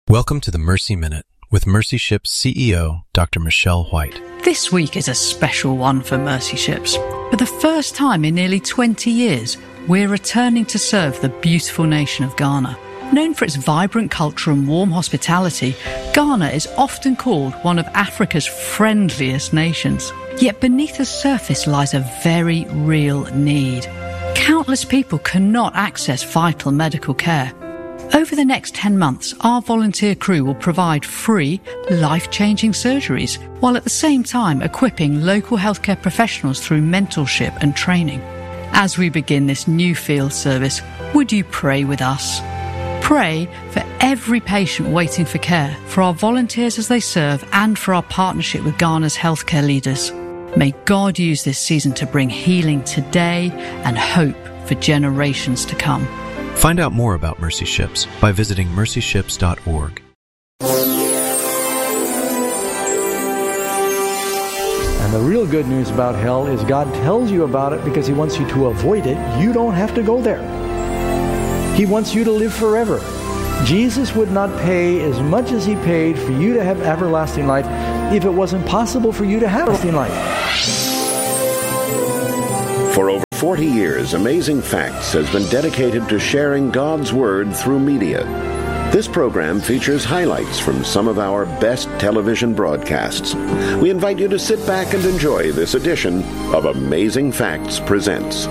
Welcome to the Mercy Minute with Mercy Ships CEO, Dr. Michelle White. This week is a special one for Mercy Ships. For the first time in nearly 20 years, we're returning to serve the beautiful nation of Ghana. Known for its vibrant culture and warm hospitality, Ghana is often called one of Africa's friendliest nations. Yet beneath the surface lies a very real need. Countless people cannot access vital medical care. Over the next 10 months, our volunteer crew will provide free, life-changing surgeries, while at the same time equipping local healthcare professionals through mentorship and training. As we begin this new field service, would you pray with us? Pray for every patient waiting for care, for our volunteers as they serve, and for our partnership with Ghana's healthcare leaders. May God use this season to bring healing today and hope for generations to come. Find out more about Mercy Ships by visiting mercyships.org. And the real good news about hell is God tells you about it because He wants you to avoid it. You don't have to go there. He wants you to live forever. Jesus would not pay as much as He paid for you to have everlasting life if it wasn't possible for you to have everlasting life. For over 40 years, Amazing Facts has been dedicated to sharing God's Word through media. This program features highlights from some of our best television broadcasts. We invite you to sit back and enjoy this edition of Amazing Facts Presents.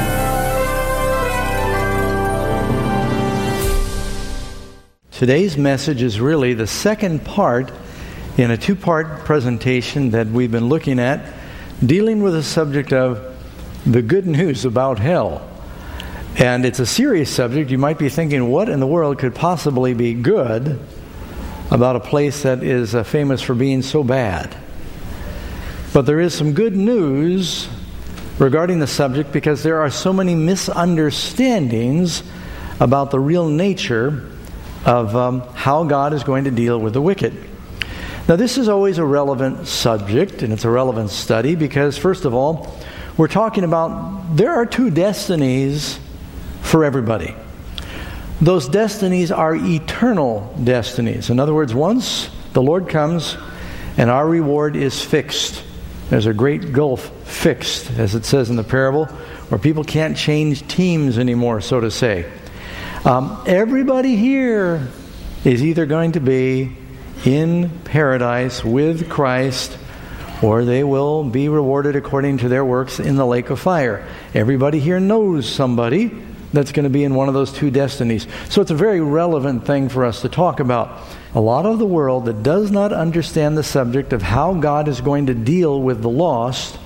Today's message is really the second part in a two-part presentation that we've been looking at, dealing with the subject of the good news about hell. And it's a serious subject. You might be thinking, what in the world could possibly be good about a place that is famous for being so bad? But there is some good news regarding the subject because there are so many misunderstandings about the real nature of how God is going to deal with the wicked. Now, this is always a relevant subject, and it's a relevant study because, first of all, we're talking about there are two destinies for everybody. Those destinies are eternal destinies. In other words, once the Lord comes and our reward is fixed, there's a great gulf fixed, as it says in the parable, where people can't change teams anymore, so to say. Everybody here is either going to be in paradise with Christ, or they will be rewarded according to their works in the lake of fire. Everybody here knows somebody that's going to be in one of those two destinies. So it's a very relevant thing for us to talk about. A lot of the world that does not understand the subject of how God is going to deal with the lost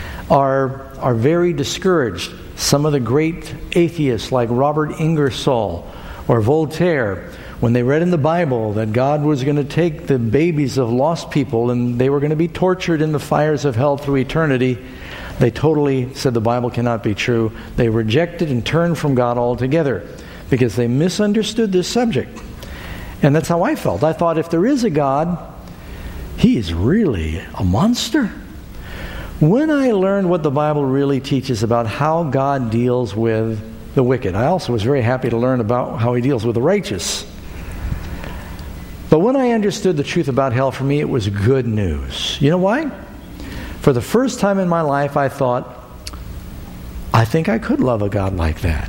are very discouraged. Some of the great atheists like Robert Ingersoll or Voltaire, when they read in the Bible that God was going to take the babies of lost people and they were going to be tortured in the fires of hell through eternity, they totally said the Bible cannot be true. They rejected and turned from God altogether because they misunderstood this subject. And that's how I felt. I thought if there is a God, He is really a monster. When I learned what the Bible really teaches about how God deals with the wicked, I also was very happy to learn about how He deals with the righteous. But when I understood the truth about hell, for me it was good news. You know why? For the first time in my life I thought, I think I could love a God like that.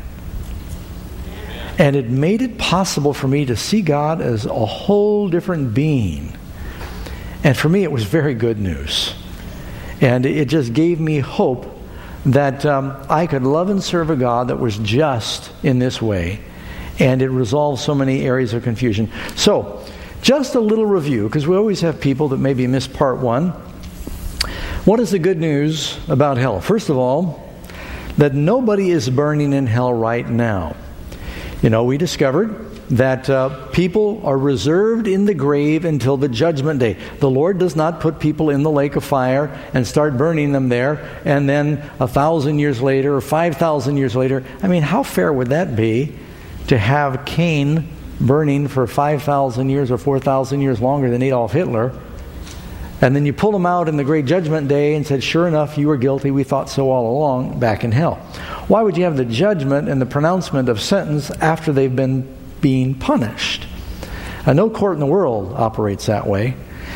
And it made it possible for me to see God as a whole different being. And for me it was very good news. And it just gave me hope that I could love and serve a God that was just in this way. And it resolved so many areas of confusion. So, just a little review, because we always have people that maybe miss part one. What is the good news about hell? First of all, that nobody is burning in hell right now. You know, we discovered that people are reserved in the grave until the judgment day. The Lord does not put people in the lake of fire and start burning them there, and then 1,000 years later or 5,000 years later. I mean, how fair would that be to have Cain burning for 5,000 years or 4,000 years longer than Adolf Hitler, and then you pull them out in the great judgment day and said, sure enough, you were guilty, we thought so all along, back in hell. Why would you have the judgment and the pronouncement of sentence after they've been being punished? No court in the world operates that way.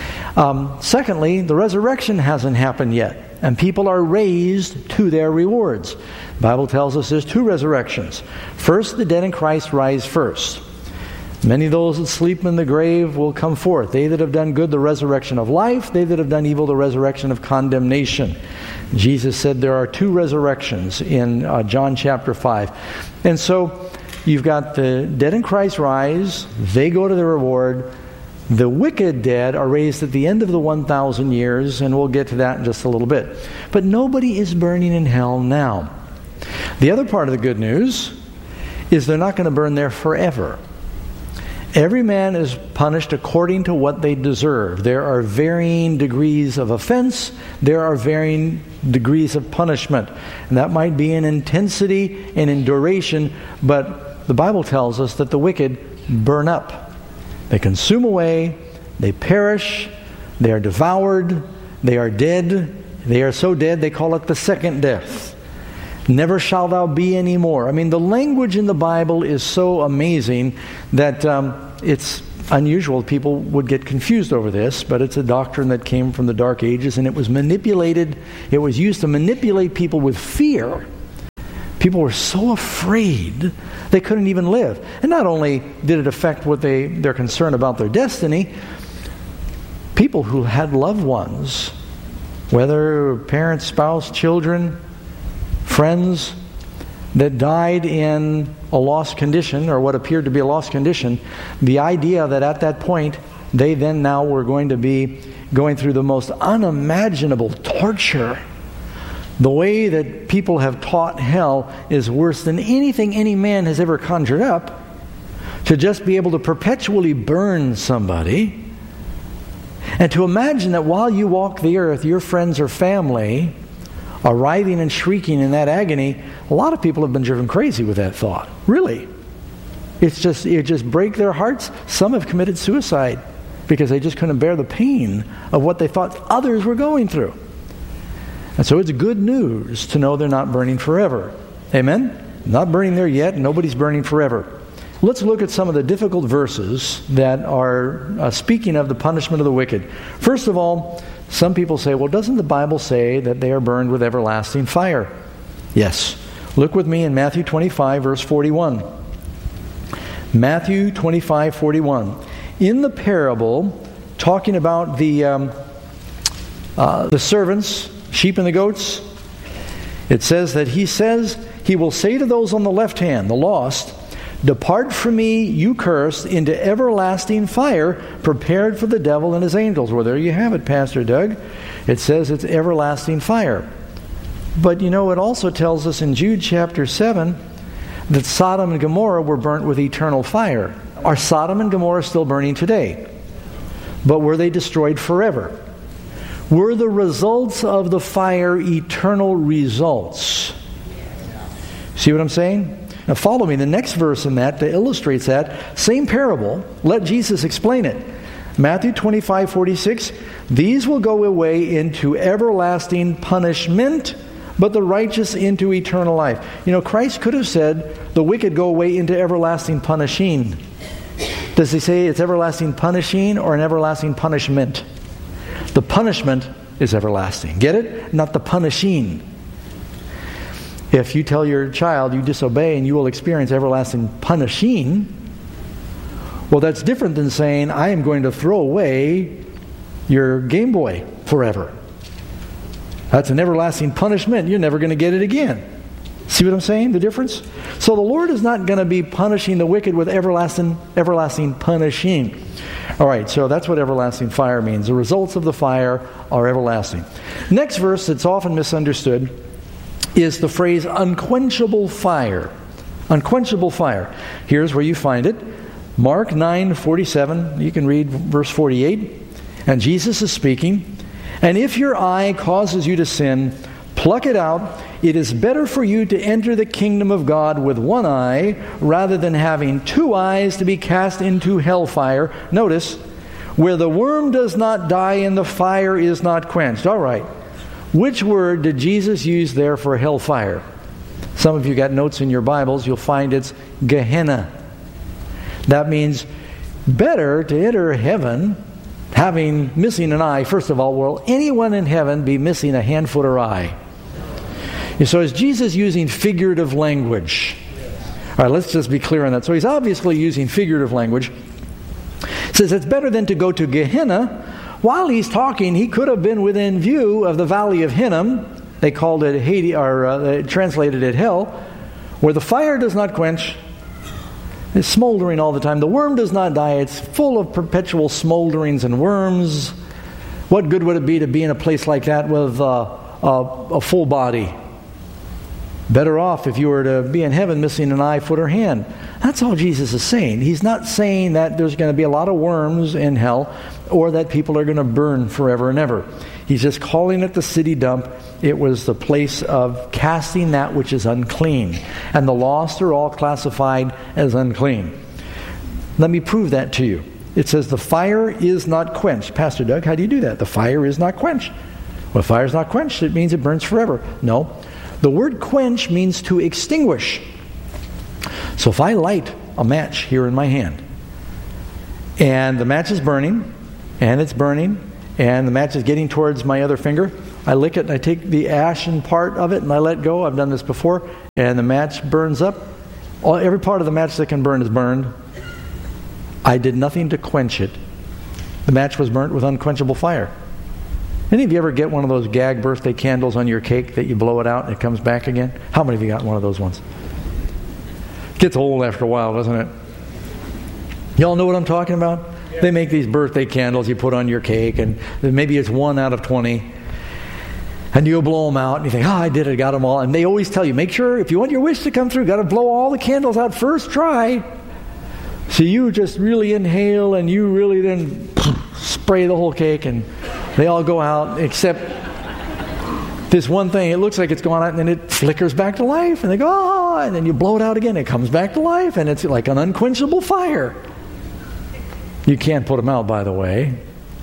Secondly, the resurrection hasn't happened yet, and people are raised to their rewards. The Bible tells us there's two resurrections. First, the dead in Christ rise first. Many of those that sleep in the grave will come forth. They that have done good, the resurrection of life. They that have done evil, the resurrection of condemnation. Jesus said there are two resurrections in John chapter 5. And so you've got the dead in Christ rise. They go to the reward. The wicked dead are raised at the end of the 1,000 years, and we'll get to that in just a little bit. But nobody is burning in hell now. The other part of the good news is they're not going to burn there forever. Every man is punished according to what they deserve. There are varying degrees of offense. There are varying degrees of punishment. And that might be in intensity and in duration, but the Bible tells us that the wicked burn up. They consume away, they perish, they are devoured, they are dead. They are so dead they call it the second death. Never shall thou be any more. I mean, the language in the Bible is so amazing that it's unusual. People would get confused over this, but it's a doctrine that came from the Dark Ages, and it was manipulated. It was used to manipulate people with fear. People were so afraid they couldn't even live. And not only did it affect what their concern about their destiny, people who had loved ones, whether parents, spouse, children, friends, that died in a lost condition, or what appeared to be a lost condition, the idea that at that point they then now were going to be going through the most unimaginable torture. The way that people have taught hell is worse than anything any man has ever conjured up. To just be able to perpetually burn somebody, and to imagine that while you walk the earth, your friends or family are writhing and shrieking in that agony. A lot of people have been driven crazy with that thought. Really. It just breaks their hearts. Some have committed suicide because they just couldn't bear the pain of what they thought others were going through. And so it's good news to know they're not burning forever. Amen? Not burning there yet. Nobody's burning forever. Let's look at some of the difficult verses that are speaking of the punishment of the wicked. First of all, some people say, well, doesn't the Bible say that they are burned with everlasting fire? Yes. Look with me in Matthew 25, verse 41. Matthew 25, 41. In the parable, talking about the servants, sheep and the goats, it says that he will say to those on the left hand, the lost, depart from me, you cursed, into everlasting fire, prepared for the devil and his angels. Well, there you have it, Pastor Doug. It says it's everlasting fire. But you know, it also tells us in Jude chapter 7 that Sodom and Gomorrah were burnt with eternal fire. Are Sodom and Gomorrah still burning today? But were they destroyed forever? Were the results of the fire eternal results? See what I'm saying? Now follow me. The next verse in that illustrates that same parable. Let Jesus explain it. Matthew 25, 46. These will go away into everlasting punishment, but the righteous into eternal life. You know, Christ could have said the wicked go away into everlasting punishing. Does he say it's everlasting punishing or an everlasting punishment? The punishment is everlasting. Get it? Not the punishing. If you tell your child you disobey and you will experience everlasting punishing, well, that's different than saying, I am going to throw away your Game Boy forever. That's an everlasting punishment. You're never going to get it again. See what I'm saying? The difference? So the Lord is not going to be punishing the wicked with everlasting punishing. All right, so that's what everlasting fire means. The results of the fire are everlasting. Next verse that's often misunderstood is the phrase unquenchable fire. Unquenchable fire. Here's where you find it. Mark 9:47. You can read verse 48. And Jesus is speaking. And if your eye causes you to sin, pluck it out. It is better for you to enter the kingdom of God with one eye rather than having two eyes to be cast into hellfire. Notice, where the worm does not die and the fire is not quenched. All right. Which word did Jesus use there for hellfire? Some of you got notes in your Bibles. You'll find it's Gehenna. That means better to enter heaven having missing an eye. First of all, will anyone in heaven be missing a hand, foot, or eye? And so is Jesus using figurative language? All right, let's just be clear on that. So he's obviously using figurative language. It says it's better than to go to Gehenna. While he's talking, he could have been within view of the valley of Hinnom. They called it Hades, or they translated it hell, where the fire does not quench. It's smoldering all the time. The worm does not die. It's full of perpetual smolderings and worms. What good would it be to be in a place like that with a full body? Better off if you were to be in heaven missing an eye, foot, or hand. That's all Jesus is saying. He's not saying that there's going to be a lot of worms in hell or that people are going to burn forever and ever. He's just calling it the city dump. It was the place of casting that which is unclean. And the lost are all classified as unclean. Let me prove that to you. It says the fire is not quenched. Pastor Doug, how do you do that? The fire is not quenched. Well, if fire is not quenched, it means it burns forever. No. The word quench means to extinguish. So if I light a match here in my hand, and the match is burning, and it's burning, and the match is getting towards my other finger, I lick it and I take the ashen part of it and I let go. I've done this before. And the match burns up. Every part of the match that can burn is burned. I did nothing to quench it. The match was burnt with unquenchable fire. Any of you ever get one of those gag birthday candles on your cake that you blow it out and it comes back again? How many of you got one of those ones? It gets old after a while, doesn't it? Y'all know what I'm talking about? Yeah. They make these birthday candles you put on your cake, and maybe it's 1 out of 20. And you'll blow them out, and you think, I did it, got them all. And they always tell you, make sure, if you want your wish to come through, got to blow all the candles out first try. So you just really inhale, and you really then spray the whole cake, and they all go out, except this one thing. It looks like it's gone out, and then it flickers back to life, and they go, oh, and then you blow it out again. It comes back to life, and it's like an unquenchable fire. You can't put them out, by the way.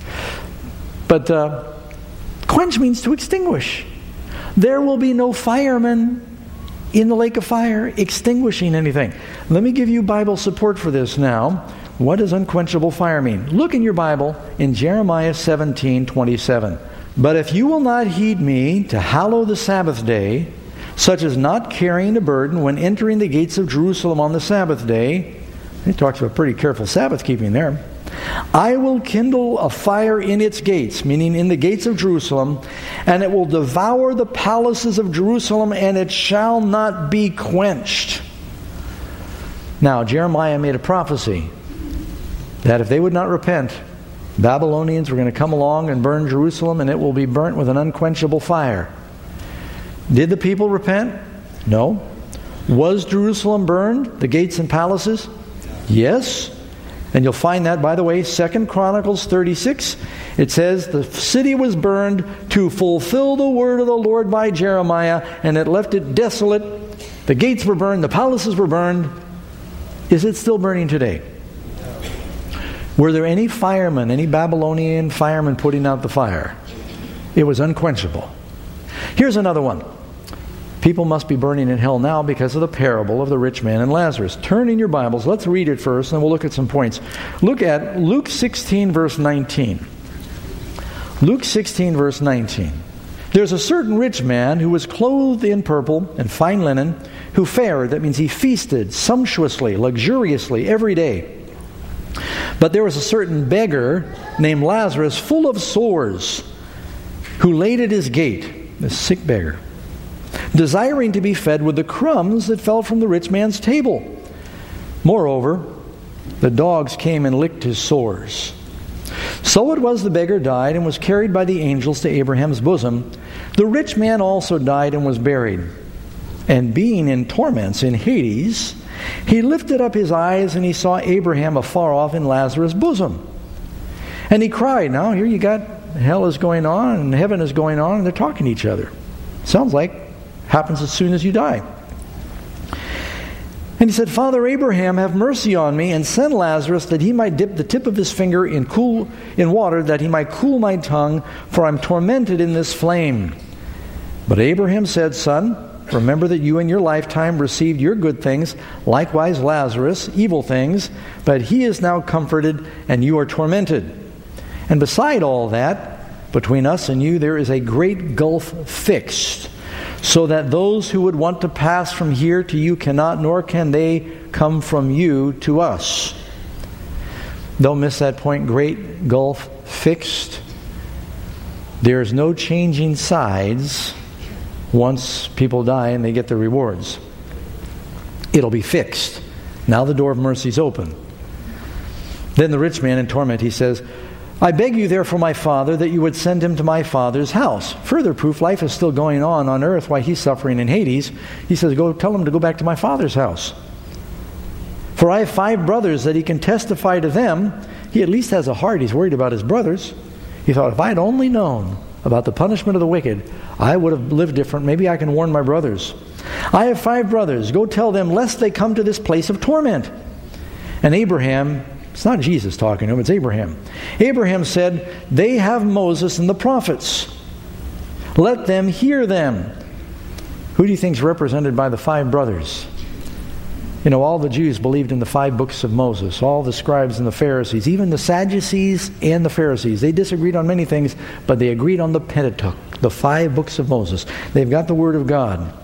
But quench means to extinguish. There will be no firemen in the lake of fire extinguishing anything. Let me give you Bible support for this now. What does unquenchable fire mean? Look in your Bible in Jeremiah 17:27. But if you will not heed me to hallow the Sabbath day, such as not carrying a burden when entering the gates of Jerusalem on the Sabbath day, he talks about pretty careful Sabbath keeping there. I will kindle a fire in its gates, meaning in the gates of Jerusalem, and it will devour the palaces of Jerusalem, and it shall not be quenched. Now, Jeremiah made a prophecy that if they would not repent, Babylonians were going to come along and burn Jerusalem, and it will be burnt with an unquenchable fire. Did the people repent? No. Was Jerusalem burned, the gates and palaces? Yes. And you'll find that, by the way, 2 Chronicles 36. It says, the city was burned to fulfill the word of the Lord by Jeremiah, and it left it desolate. The gates were burned, the palaces were burned. Is it still burning today? Were there any firemen, any Babylonian firemen putting out the fire? It was unquenchable. Here's another one. People must be burning in hell now because of the parable of the rich man and Lazarus. Turn in your Bibles. Let's read it first, and we'll look at some points. Look at Luke 16, verse 19. Luke 16, verse 19. There's a certain rich man who was clothed in purple and fine linen, who fared, that means he feasted sumptuously, luxuriously every day. But there was a certain beggar named Lazarus, full of sores, who laid at his gate, this sick beggar, desiring to be fed with the crumbs that fell from the rich man's table. Moreover, the dogs came and licked his sores. So it was the beggar died and was carried by the angels to Abraham's bosom. The rich man also died and was buried. And being in torments in Hades, he lifted up his eyes and he saw Abraham afar off in Lazarus' bosom. And he cried. Now here you got hell is going on and heaven is going on, and they're talking to each other. Sounds like happens as soon as you die. And he said, Father Abraham, have mercy on me, and send Lazarus that he might dip the tip of his finger in water, that he might cool my tongue, for I'm tormented in this flame. But Abraham said, Son, remember that you in your lifetime received your good things, likewise Lazarus, evil things, but he is now comforted and you are tormented. And beside all that, between us and you there is a great gulf fixed, so that those who would want to pass from here to you cannot, nor can they come from you to us. Don't miss that point. Great gulf fixed. There is no changing sides once people die and they get their rewards. It'll be fixed. Now the door of mercy is open. Then the rich man in torment, he says, I beg you therefore, my father, that you would send him to my father's house. Further proof, life is still going on earth while he's suffering in Hades. He says, go tell him to go back to my father's house. For I have 5 brothers that he can testify to them. He at least has a heart. He's worried about his brothers. He thought, if I had only known about the punishment of the wicked, I would have lived different. Maybe I can warn my brothers. I have 5 brothers. Go tell them, lest they come to this place of torment. And Abraham, it's not Jesus talking to him, it's Abraham. Abraham said, they have Moses and the prophets. Let them hear them. Who do you think is represented by the 5 brothers? You know, all the Jews believed in the 5 books of Moses, all the scribes and the Pharisees, even the Sadducees and the Pharisees. They disagreed on many things, but they agreed on the Pentateuch, the 5 books of Moses. They've got the Word of God.